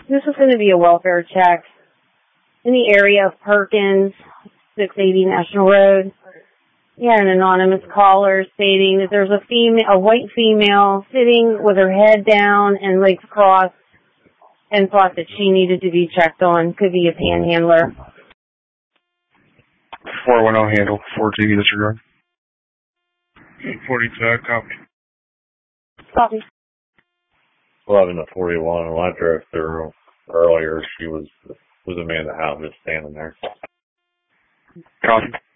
This is going to be a welfare check in the area of Perkins, 680 National Road. Yeah, an anonymous caller stating that there's a white female sitting with her head down and legs crossed and thought that she needed to be checked on. Could be a panhandler. 410 handle, 4G disregard. 42, copy. Copy. 11 to 41. When I drove through earlier, was a man in the house just standing there. Copy.